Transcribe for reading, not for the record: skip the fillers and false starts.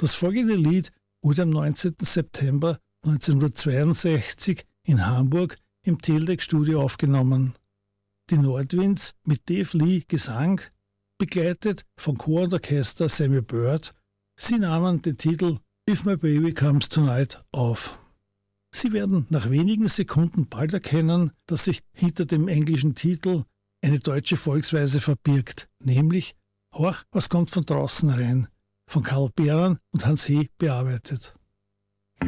Das folgende Lied wurde am 19. September 1962 in Hamburg im Teldec-Studio aufgenommen. Die Nordwinds mit Dave Lee Gesang, begleitet von Chor und Orchester Samuel Bird, sie nahmen den Titel If My Baby Comes Tonight auf. Sie werden nach wenigen Sekunden bald erkennen, dass sich hinter dem englischen Titel eine deutsche Volksweise verbirgt, nämlich Horch, was kommt von draußen rein, von Karl Behrens und Hans He bearbeitet.